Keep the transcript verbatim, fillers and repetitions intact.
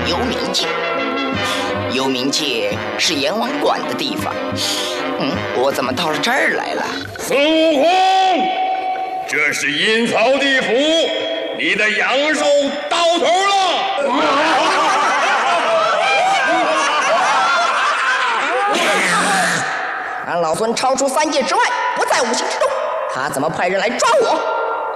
幽冥界。幽冥界是阎王管的地方。嗯，我怎么到了这儿来了？ 孙悟空，这是阴曹地府，你的阳寿到头了。 俺老孙超出三界之外，不在五行之中，他怎么派人来抓我？